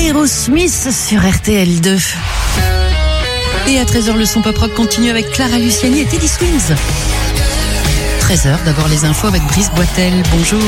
Aerosmith sur RTL2. Et à 13h, le son pop-rock continue avec Clara Luciani et Teddy Swims. 13h, d'abord les infos avec Brice Boitel. Bonjour.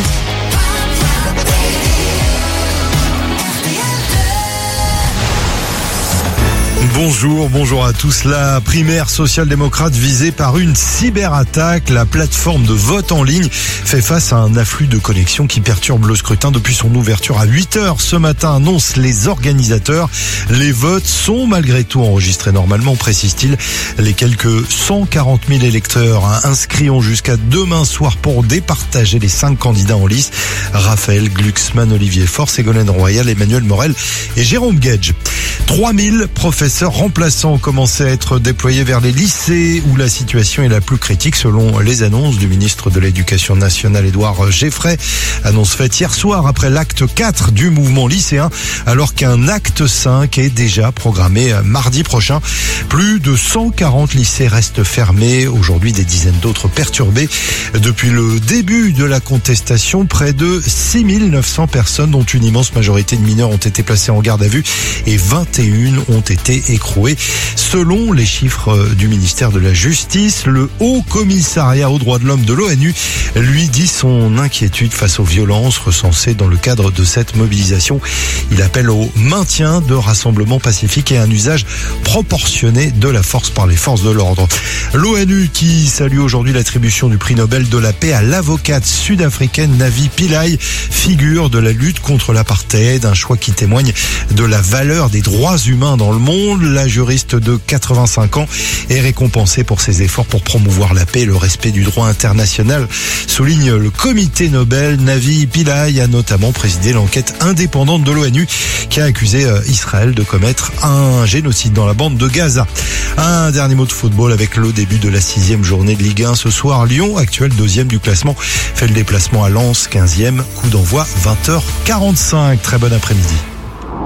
Bonjour à tous. La primaire social-démocrate visée par une cyberattaque. La plateforme de vote en ligne fait face à un afflux de connexions qui perturbe le scrutin depuis son ouverture à 8h ce matin, annoncent les organisateurs. Les votes sont malgré tout enregistrés normalement, précise-t-il. Les quelques 140 000 électeurs inscrits ont jusqu'à demain soir pour départager les 5 candidats en lice. Raphaël Glucksmann, Olivier Faure, Ségolène Royal, Emmanuel Morel et Jérôme Gage. 3000 professeurs remplaçants ont commencé à être déployés vers les lycées où la situation est la plus critique selon les annonces du ministre de l'Éducation nationale Édouard Geoffrey. Annonce faite hier soir après l'acte 4 du mouvement lycéen alors qu'un acte 5 est déjà programmé mardi prochain. Plus de 140 lycées restent fermés. Aujourd'hui, des dizaines d'autres perturbés. Depuis le début de la contestation, près de 6900 personnes, dont une immense majorité de mineurs, ont été placées en garde à vue et 21 ont été écrouées. Selon les chiffres du ministère de la Justice, le Haut Commissariat aux droits de l'homme de l'ONU lui dit son inquiétude face aux violences recensées dans le cadre de cette mobilisation. Il appelle au maintien de rassemblements pacifiques et un usage proportionné de la force par les forces de l'ordre. L'ONU qui salue aujourd'hui l'attribution du prix Nobel de la paix à l'avocate sud-africaine Navi Pillay, figure de la lutte contre l'apartheid, un choix qui témoigne de la valeur des droits humains dans le monde. La juriste de 85 ans est récompensée pour ses efforts pour promouvoir la paix et le respect du droit international, souligne le comité Nobel. Navi Pillay a notamment présidé l'enquête indépendante de l'ONU qui a accusé Israël de commettre un génocide dans la bande de Gaza. Un dernier mot de football avec le début de la 6e journée de Ligue 1 ce soir. Lyon, actuel 2e du classement, fait le déplacement à Lens, 15e, coup d'envoi 20h45. Très bon après-midi.